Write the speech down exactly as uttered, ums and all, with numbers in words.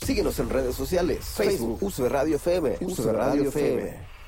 Síguenos en redes sociales. Facebook, U S B Radio F M, U S B Radio F M.